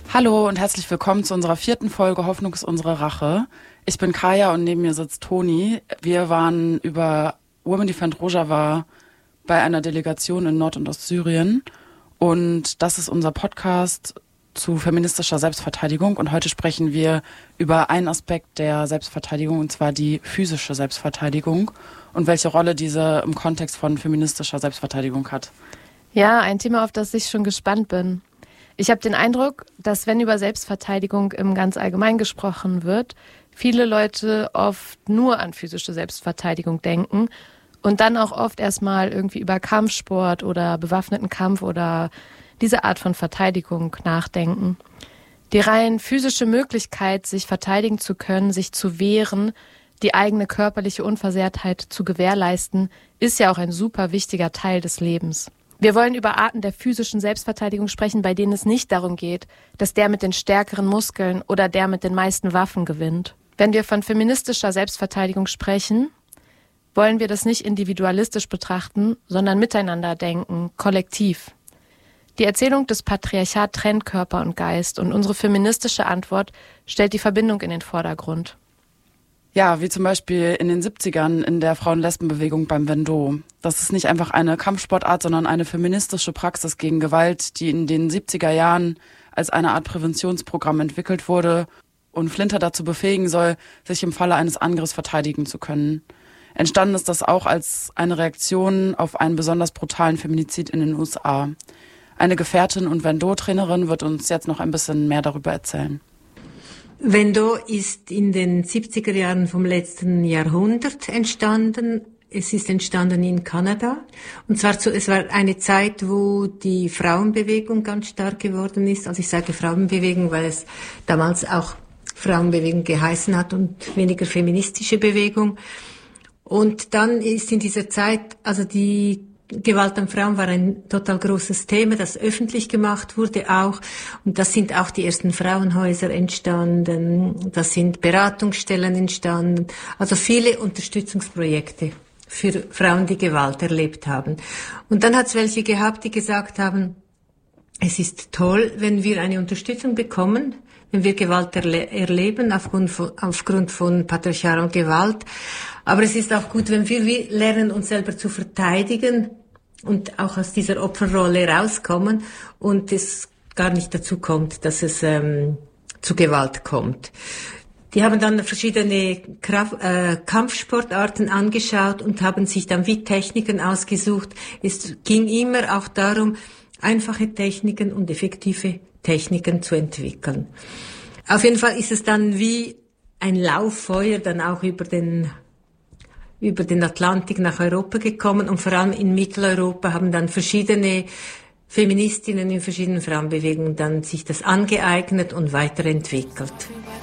Hallo und herzlich willkommen zu unserer 4. Folge Hoffnung ist unsere Rache. Ich bin Kaya und neben mir sitzt Toni. Wir waren über Women Defend Rojava bei einer Delegation in Nord- und Ostsyrien und das ist unser Podcast zu feministischer Selbstverteidigung und heute sprechen wir über einen Aspekt der Selbstverteidigung und zwar die physische Selbstverteidigung und welche Rolle diese im Kontext von feministischer Selbstverteidigung hat. Ja, ein Thema, auf das ich schon gespannt bin. Ich habe den Eindruck, dass wenn über Selbstverteidigung im ganz allgemein gesprochen wird, viele Leute oft nur an physische Selbstverteidigung denken und dann auch oft erstmal irgendwie über Kampfsport oder bewaffneten Kampf oder diese Art von Verteidigung nachdenken. Die rein physische Möglichkeit, sich verteidigen zu können, sich zu wehren, die eigene körperliche Unversehrtheit zu gewährleisten, ist ja auch ein super wichtiger Teil des Lebens. Wir wollen über Arten der physischen Selbstverteidigung sprechen, bei denen es nicht darum geht, dass der mit den stärkeren Muskeln oder der mit den meisten Waffen gewinnt. Wenn wir von feministischer Selbstverteidigung sprechen, wollen wir das nicht individualistisch betrachten, sondern miteinander denken, kollektiv. Die Erzählung des Patriarchat trennt Körper und Geist und unsere feministische Antwort stellt die Verbindung in den Vordergrund. Ja, wie zum Beispiel in den 70ern in der Frauen-Lesben-Bewegung beim Vendôme. Das ist nicht einfach eine Kampfsportart, sondern eine feministische Praxis gegen Gewalt, die in den 70er Jahren als eine Art Präventionsprogramm entwickelt wurde und Flinter dazu befähigen soll, sich im Falle eines Angriffs verteidigen zu können. Entstanden ist das auch als eine Reaktion auf einen besonders brutalen Feminizid in den USA. Eine Gefährtin und Vendôme-Trainerin wird uns jetzt noch ein bisschen mehr darüber erzählen. Vendôme ist in den 70er Jahren vom letzten Jahrhundert entstanden. Es ist entstanden in Kanada. Und zwar es war eine Zeit, wo die Frauenbewegung ganz stark geworden ist. Also ich sage Frauenbewegung, weil es damals auch Frauenbewegung geheißen hat und weniger feministische Bewegung. Und dann ist in dieser Zeit, also die Gewalt an Frauen war ein total großes Thema, das öffentlich gemacht wurde auch. Und das sind auch die ersten Frauenhäuser entstanden. Das sind Beratungsstellen entstanden. Also viele Unterstützungsprojekte für Frauen, die Gewalt erlebt haben. Und dann hat es welche gehabt, die gesagt haben, es ist toll, wenn wir eine Unterstützung bekommen, wenn wir Gewalt erleben aufgrund von patriarchaler Gewalt. Aber es ist auch gut, wenn wir lernen, uns selber zu verteidigen und auch aus dieser Opferrolle rauskommen und es gar nicht dazu kommt, dass es zu Gewalt kommt. Die haben dann verschiedene Kampfsportarten angeschaut und haben sich dann wie Techniken ausgesucht. Es ging immer auch darum, einfache Techniken und effektive Techniken zu entwickeln. Auf jeden Fall ist es dann wie ein Lauffeuer dann auch über den Atlantik nach Europa gekommen und vor allem in Mitteleuropa haben dann verschiedene Feministinnen in verschiedenen Frauenbewegungen dann sich das angeeignet und weiterentwickelt.